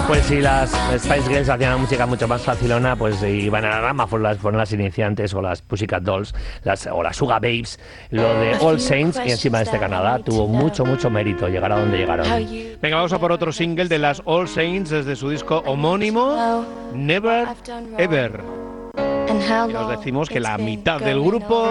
Pues si las Spice Girls hacían una música mucho más facilona, pues iban a la rama, fueron las iniciantes, o las Pussycat Dolls, o las Sugar Babes. Lo de All Saints, y encima de este Canadá, tuvo mucho mieritito llegar a donde llegaron. Venga, vamos a por otro single de las All Saints desde su disco homónimo, Never Ever. Y os decimos que la mitad del grupo